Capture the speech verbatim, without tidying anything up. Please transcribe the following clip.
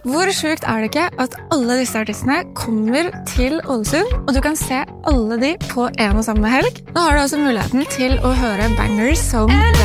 Hvor sjukt er det ikke at alle disse artistene kommer til Ålesund, og du kan se alle de på en og samme helg? Nå har du også muligheten til å høre bangers som